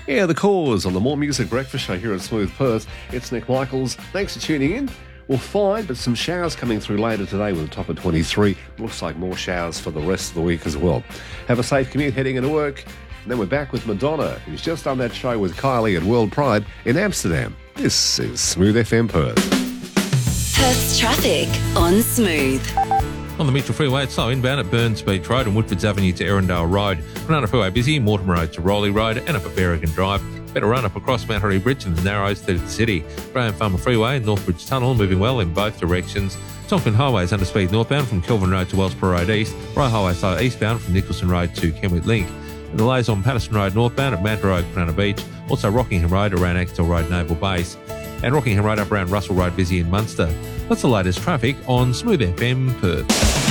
Yeah, the cause on the More Music Breakfast Show here at Smooth Perth. It's Nick Michaels. Thanks for tuning in. Well, fine, but some showers coming through later today with a top of 23. Looks like more showers for the rest of the week as well. Have a safe commute heading into work. And then we're back with Madonna, who's just done that show with Kylie at World Pride in Amsterdam. This is Smooth FM Perth. Perth's traffic on Smooth. On the Mitchell Freeway, it's slow inbound at Burns Beach Road and Woodfords Avenue to Erindale Road. Banana Freeway busy, Mortimer Road to Rowley Road and up at Berrigan Drive. Better run up across Mount Harry Bridge and the Narrows through the city. Graham Farmer Freeway and Northbridge Tunnel moving well in both directions. Tonkin Highway is under speed northbound from Kelvin Road to Wellsborough Road East. Rye Highway slow eastbound from Nicholson Road to Kenwood Link. And delays on Patterson Road northbound at Manta Road, Banana Beach. Also Rockingham Road around Axtell Road, Naval Base. And Rockingham Road up around Russell Road busy in Munster. That's the latest traffic on Smooth FM Perth.